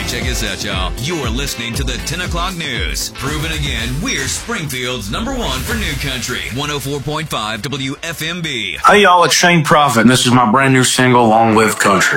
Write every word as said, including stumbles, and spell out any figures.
Check us out, y'all. You're listening to the ten o'clock news. Proven again, we're Springfield's number one for new country. one oh four point five W F M B. Hey, y'all, it's Shane Prophet, and this is my brand new single, Long Live Country.